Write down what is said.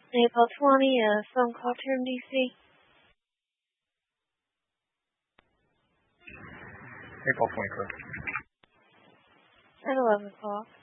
April 20th, phone call term DC. April 21st. At 11 o'clock.